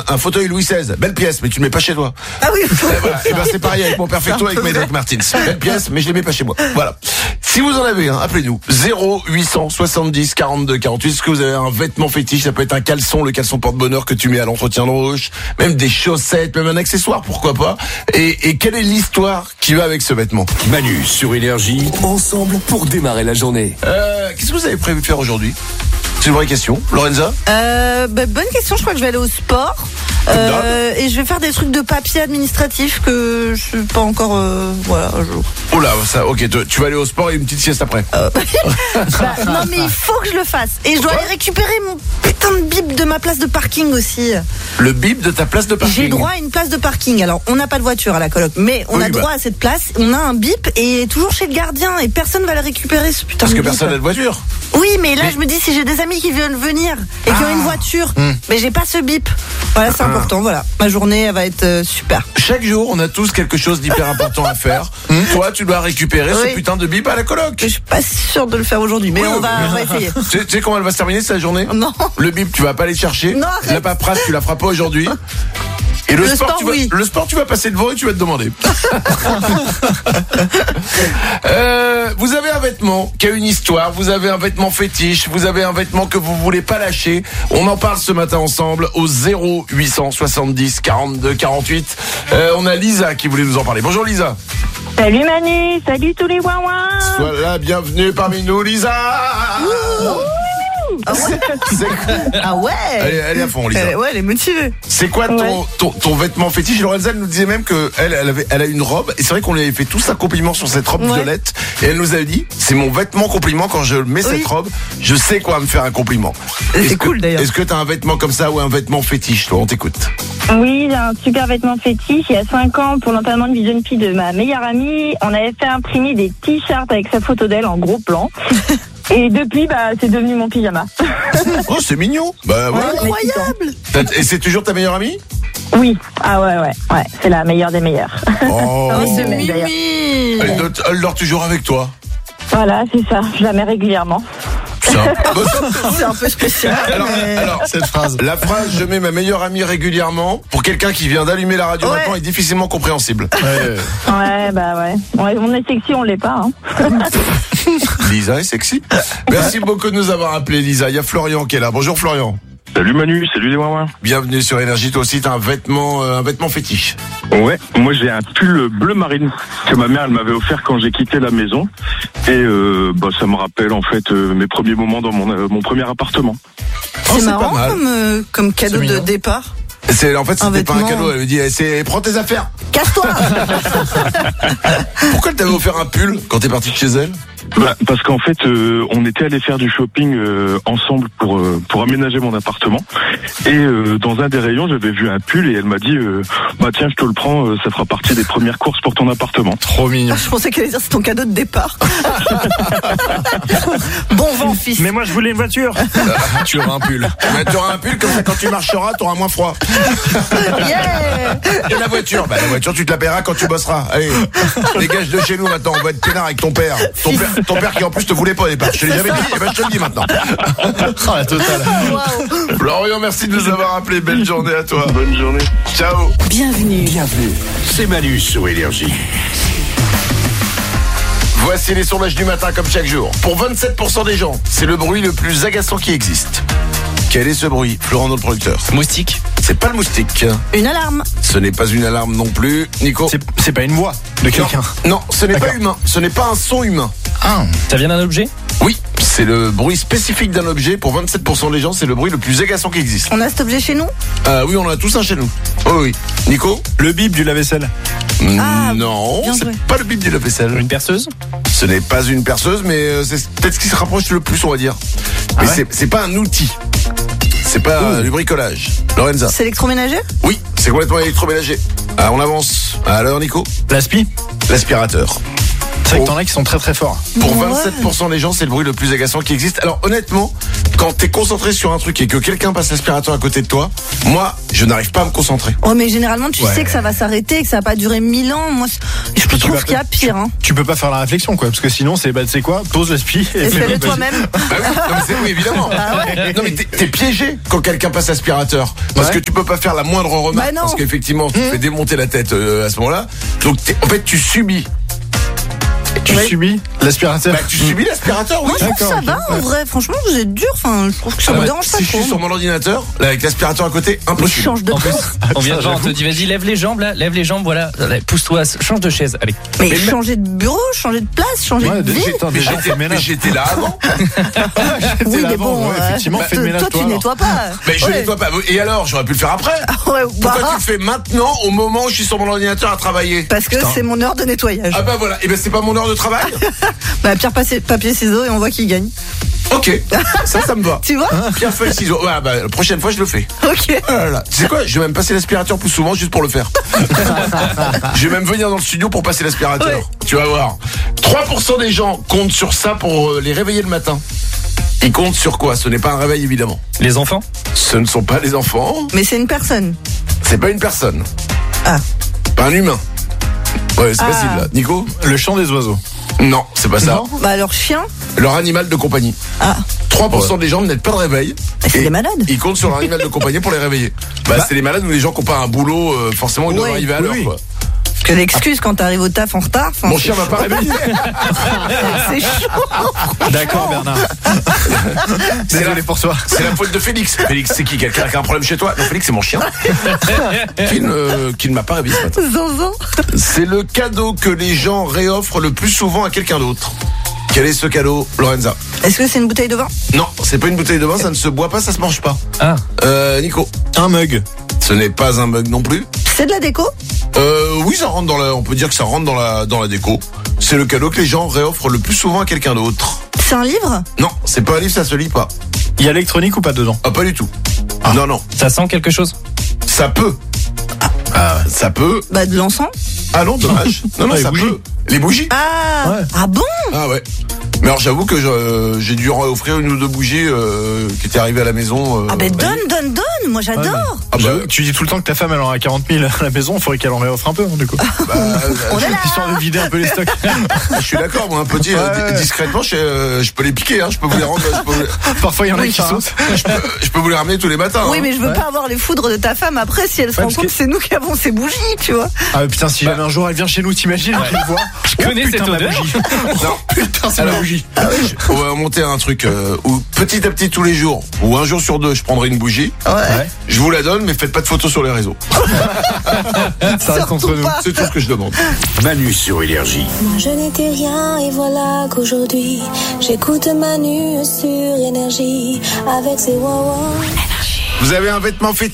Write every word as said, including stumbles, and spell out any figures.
un fauteuil Louis seize, belle pièce, mais tu le mets pas chez toi. Ah oui. Et, voilà. Et ben c'est pareil avec mon Perfecto avec mes Doc Martens. Belle pièce, mais je les mets pas chez moi. Voilà. Si vous en avez un, appelez-nous. zéro huit cent soixante-dix quarante-deux quarante-huit. Est-ce que vous avez un vêtement fétiche? Ça peut être un caleçon, le caleçon porte-bonheur que tu mets à l'entretien de roche, même des chaussettes, même un accessoire, pourquoi pas. Et, et quelle est l'histoire qui va avec ce vêtement? Manu sur Énergie, ensemble pour démarrer la journée. Euh, qu'est-ce que vous avez prévu de faire aujourd'hui? C'est une vraie question. Lorenza? Euh, bah, bonne question, je crois que je vais aller au sport. Euh, et je vais faire des trucs de papier administratif que je suis pas encore euh, voilà un jour. Oh là, ça, ok, tu, tu vas aller au sport et une petite sieste après. Euh, bah, non mais il faut que je le fasse. Et je dois aller récupérer mon putain de bip de ma place de parking aussi. Le bip de ta place de parking? J'ai droit à une place de parking. Alors on n'a pas de voiture à la coloc, mais on oui, a bah. droit à cette place. On a un bip et toujours chez le gardien et personne va le récupérer ce putain Parce de que bip. personne n'a de voiture. Oui, mais là mais... je me dis si j'ai des amis qui veulent venir et qui ah. ont une voiture, mmh. mais j'ai pas ce bip. Voilà, c'est ah. important. Voilà, ma journée elle va être euh, super. Chaque jour, on a tous quelque chose d'hyper important à faire. Mmh. Toi, tu dois récupérer oui. ce putain de bip à la coloc. Je suis pas sûre de le faire aujourd'hui, mais oui, on, va, on va essayer. Tu sais, tu sais comment elle va se terminer cette journée? Non. Le bip, tu vas pas aller chercher. Non, la paperasse, tu la feras pas aujourd'hui. Et le, le sport, sport tu vas, oui. le sport, tu vas passer devant et tu vas te demander. euh, vous avez un vêtement qui a une histoire, vous avez un vêtement fétiche, vous avez un vêtement que vous voulez pas lâcher. On en parle ce matin ensemble au zéro huit cent soixante-dix quarante-deux quarante-huit. Euh, on a Lisa qui voulait nous en parler. Bonjour Lisa. Salut Manu, salut tous les ouin-ouin. Sois là, bienvenue parmi nous Lisa. Ah ouais. Ah ouais. Elle est, elle est à fond, Lisa. Elle, ouais, elle est motivée. C'est quoi ton, ouais. ton, ton vêtement fétiche? Lorenza nous disait même que elle, elle avait, elle a une robe. Et c'est vrai qu'on lui avait fait tous un compliment sur cette robe ouais. violette. Et elle nous avait dit, c'est mon vêtement compliment quand je mets oui. cette robe. Je sais quoi me faire un compliment. C'est est cool que, d'ailleurs. Est-ce que t'as un vêtement comme ça ou un vêtement fétiche? Toi, on t'écoute. Oui, j'ai un super vêtement fétiche. Il y a cinq ans, pour l'enterrement de vie de jeune fille de ma meilleure amie, on avait fait imprimer des t-shirts avec sa photo d'elle en gros plan. Et depuis, bah, c'est devenu mon pyjama. Oh, c'est mignon. Bah ouais. Incroyable. Et c'est toujours ta meilleure amie? Oui. Ah ouais, ouais, ouais. C'est la meilleure des meilleures. Oh, oh c'est mimi. Elle, dort, elle dort toujours avec toi? Voilà, c'est ça. Je la mets régulièrement. C'est un, c'est un peu spécial. Alors, mais... alors, cette phrase. La phrase « je mets ma meilleure amie régulièrement » pour quelqu'un qui vient d'allumer la radio ouais. maintenant est difficilement compréhensible. Ouais, ouais bah ouais. ouais. On est sexy, on l'est pas. Hein. Lisa est sexy. Merci beaucoup de nous avoir appelé Lisa. Il y a Florian qui est là. Bonjour Florian. Salut Manu, salut les ouin-ouin. Bienvenue sur Énergie. Toi aussi, t'as un vêtement, euh, un vêtement fétiche. Ouais, moi j'ai un pull bleu marine que ma mère elle m'avait offert quand j'ai quitté la maison. Et euh, bah ça me rappelle en fait euh, mes premiers moments dans mon euh, mon premier appartement. C'est, oh, c'est marrant comme, euh, comme cadeau de départ. C'est, en fait, c'était pas un cadeau. Elle me dit, c'est, prends tes affaires. Casse-toi. Pourquoi elle t'avait offert un pull quand t'es parti de chez elle? Bah, parce qu'en fait, euh, on était allé faire du shopping euh, ensemble pour euh, pour aménager mon appartement. Et euh, dans un des rayons, j'avais vu un pull et elle m'a dit, euh, bah tiens, je te le prends, euh, ça fera partie des premières courses pour ton appartement. Trop mignon. Je pensais qu'elle allait dire c'est ton cadeau de départ. Bon vent, fils. Mais moi, je voulais une voiture. Euh, tu auras un pull. Mais tu auras un pull comme ça, quand tu marcheras, tu auras moins froid. Yeah. Et la voiture, bah la voiture, tu te la paieras quand tu bosseras. Allez, dégage de chez nous maintenant. On va être peinard avec ton père. Ton père. Ton père qui en plus te voulait pas au départ. Je te l'ai jamais dit, et ben je te le dis maintenant. Oh la totale. Wow. Florian, merci de nous avoir appelé. Belle journée à toi. Bonne journée. Ciao. Bienvenue. Bienvenue. C'est Manu sur Énergie. Voici les sondages du matin comme chaque jour. Pour vingt-sept pour cent des gens, c'est le bruit le plus agaçant qui existe. Quel est ce bruit, Florent, notre producteur? Moustique. C'est pas le moustique. Une alarme. Ce n'est pas une alarme non plus. Nico? C'est, c'est pas une voix de quelqu'un. Non, non, ce n'est D'accord. pas humain. Ce n'est pas un son humain. Ah, ça vient d'un objet? Oui, c'est le bruit spécifique d'un objet. Pour vingt-sept pour cent des gens, c'est le bruit le plus agaçant qui existe. On a cet objet chez nous? euh, Oui, on en a tous un chez nous. Oh oui. Nico? Le bip du lave-vaisselle. Ah, non, c'est joué. Pas le bip du lave-vaisselle. Une perceuse? Ce n'est pas une perceuse, mais c'est peut-être ce qui se rapproche le plus, on va dire. Ah mais ouais c'est, c'est pas un outil. C'est pas euh, du bricolage. Lorenza? C'est électroménager? Oui, c'est complètement électroménager. Ah, on avance. Alors, Nico? L'aspi? L'aspirateur. C'est vrai que t'en as qui sont très très forts. Pour Ouais. vingt-sept pour cent des gens, c'est le bruit le plus agaçant qui existe. Alors honnêtement, quand t'es concentré sur un truc et que quelqu'un passe l'aspirateur à côté de toi, moi, je n'arrive pas à me concentrer. Oh, mais généralement, tu Ouais. sais que ça va s'arrêter, que ça va pas durer mille ans. Moi, je Puis tu trouve vas- qu'il y a pire. Hein. Tu peux pas faire la réflexion, quoi, parce que sinon, c'est, bah, tu sais quoi, pose le spi et Et fais- fais-le vas-y. toi-même. Bah oui, non, mais c'est oui, évidemment. Non mais t'es, t'es piégé quand quelqu'un passe l'aspirateur parce Ouais. que tu peux pas faire la moindre remarque Bah non. parce qu'effectivement tu te fais démonter la tête euh, à ce moment-là. Donc t'es- en fait tu subis. Tu Ouais. subis l'aspirateur. Bah tu subis l'aspirateur, oui. Moi, je trouve que ça D'accord, va, en vrai. Franchement, vous êtes dur. Enfin, je trouve que ça Ah me bah, dérange pas si je trop. suis sur mon ordinateur, là, avec l'aspirateur à côté, Mais impossible. change de En plus, place. on vient de Ça, voir, on te j'avoue. dit vas-y, lève les jambes là, lève les jambes, voilà, Allez, pousse-toi, change de chaise, allez. Mais, Mais changer de bureau, changer de place, changer Ouais, de vie. déjà, attends, Mais déjà, j'étais, fais le mais ménage. j'étais là avant. Oui, là mais avant, bon, ouais, euh, effectivement, fais le toi, ménage, toi, toi, tu alors. nettoies pas. Mais je Ouais. nettoie pas. Et alors, j'aurais pu le faire après. Ouais, Pourquoi bah, tu le fais maintenant, au moment où je suis sur mon ordinateur à travailler? parce que c'est mon heure de nettoyage. Ah bah voilà. Et ben c'est pas mon heure de travail. Bah, pierre, papier, papier, ciseaux et on voit qui gagne. Ok. Ça, ça me va. Tu vois? Pierre, feuille, ciseaux. Ouais, bah la prochaine fois je le fais. Ok. Voilà. Tu sais quoi, je vais même passer l'aspirateur plus souvent juste pour le faire. Je vais même venir dans le studio pour passer l'aspirateur. Ouais. Tu vas voir. trois pour cent des gens comptent sur ça pour euh, les réveiller le matin. Ils comptent sur quoi? Ce n'est pas un réveil évidemment. Les enfants? Ce ne sont pas les enfants. Mais c'est une personne. C'est pas une personne. Ah. Pas un humain. Ouais, c'est Ah. facile là. Nico? Le chant des oiseaux. Non, c'est pas ça. Non. Bah, alors, chien. Leur animal de compagnie. Ah. trois pour cent des gens ne mettent pas de réveil. Bah, c'est Et des malades. Ils comptent sur leur animal de compagnie pour les réveiller. Bah, c'est les malades ou les gens qui n'ont pas un boulot, euh, forcément, ils doivent Ouais. arriver à Oui, l'heure, oui. quoi. Que l'excuse quand t'arrives au taf en retard. enfin, Mon c'est chien m'a pas réveillé. C'est chaud. D'accord, Bernard. C'est Désolé la, pour toi. c'est la faute de Félix. Félix, c'est qui? Quelqu'un qui a un problème chez toi? Non, Félix, c'est mon chien. qui ne, qui ne m'a pas réveillé ce matin. Zanzan. C'est le cadeau que les gens réoffrent le plus souvent à quelqu'un d'autre. Quel est ce cadeau, Lorenza? Est-ce que c'est une bouteille de vin? Non, c'est pas une bouteille de vin, ça ne se boit pas, ça se mange pas. Ah, Euh, Nico? Un mug. Ce n'est pas un mug non plus. C'est de la déco? Euh, oui, ça rentre dans la, on peut dire que ça rentre dans la, dans la déco. C'est le cadeau que les gens réoffrent le plus souvent à quelqu'un d'autre. C'est un livre? Non, c'est pas un livre, ça se lit pas. Il y a électronique ou pas dedans? Ah, pas du tout. Non, non. ça sent quelque chose? Ça peut. Ah, ça peut. Bah, de l'encens? Ah non, dommage. Non, non, Les ça bougies. peut. Les bougies? Ah. Ouais. Ah bon? Ah ouais. Mais alors j'avoue que je- j'ai dû offrir une ou deux bougies euh, qui étaient arrivées à la maison. euh, Ah ben bah, donne, donne, donne. Moi, j'adore. Ah bah, J'avoue, tu dis tout le temps que ta femme elle en a quarante mille à la maison, il faudrait qu'elle en réoffre un peu, hein, du coup. bah, euh, On est là. Histoire de vider un peu les stocks. je suis d'accord, moi un petit euh, Ouais, ouais. discrètement, je, euh, je peux les piquer, hein, je peux vous les rendre, je peux, vous- Parfois il y en a Oui, qui ça, hein. sautent. je peux- je peux vous les ramener tous les matins. Oui, hein. mais je veux Ouais. pas avoir les foudres de ta femme après si elle se Ouais, rend parce compte que- que c'est nous qui avons ces bougies, tu vois. Ah putain, si jamais un jour elle vient chez nous, t'imagines, je le vois. Je connais cette odeur. Non. Putain, c'est ma Alors, bougie. je- on va monter un truc euh, où petit à petit tous les jours ou un jour sur deux, je prendrai une bougie. Ouais. Je vous la donne, mais faites pas de photos sur les réseaux. Ça reste entre nous. pas. C'est tout ce que je demande. Manu sur Énergie. Moi je n'étais rien et voilà qu'aujourd'hui j'écoute Manu sur Énergie avec ses wawa. Vous avez un vêtement fétiche?